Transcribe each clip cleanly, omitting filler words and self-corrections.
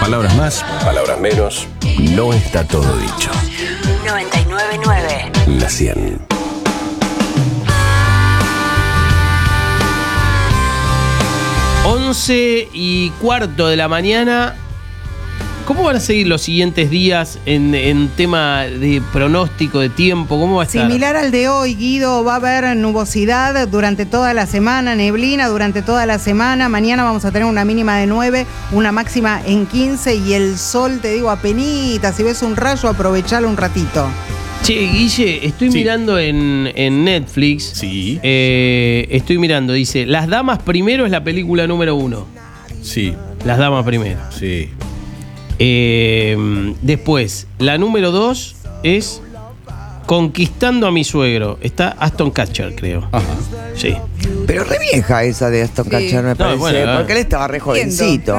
Palabras más, palabras menos. No está todo dicho. 99.9. La 100. Once y cuarto de la mañana. ¿Cómo van a seguir los siguientes días en tema de pronóstico, de tiempo? ¿Cómo va a estar? Similar al de hoy, Guido, va a haber nubosidad durante toda la semana, neblina durante toda la semana. Mañana vamos a tener una mínima de 9, una máxima en 15 y el sol, te digo, apenitas. Si ves un rayo, aprovechalo un ratito. Che, Guille, estoy mirando en Netflix. Sí. Estoy mirando, dice, Las Damas Primero es la película número 1. Sí, Las Damas Primero. sí. Después, la número 2 es Conquistando a mi suegro. Está Aston Kutcher, creo. Ajá. Sí. Pero re vieja esa de Aston Kutcher, me parece. bueno, porque él estaba re jovencito.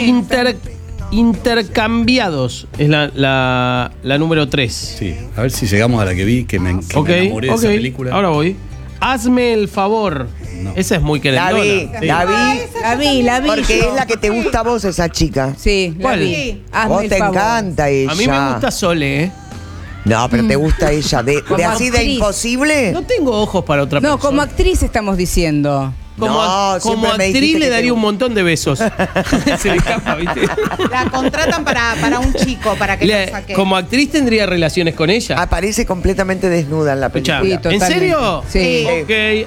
Intercambiados es la número 3. Sí. A ver si llegamos a la que vi, que me enamoré de esa película. Ahora voy. Hazme el favor. No. Esa es muy querendona. La vi. Porque yo. es la que te gusta a vos, esa chica. Sí, la ¿Cuál? vi. Hazme Vos el te favor. encanta ella. A mí me gusta Sole, ¿eh? No, pero te gusta ella. De Como así de actriz. imposible. No tengo ojos para otra persona. No, como actriz estamos diciendo. Como, No, como siempre me actriz dijiste le que daría te un montón de besos. Se le escapa, ¿viste? La contratan para un chico, para que lo saque. Como actriz tendría relaciones con ella. Aparece completamente desnuda en la Escuchá, película. Sí, ¿en totalmente. serio? Sí. Ok,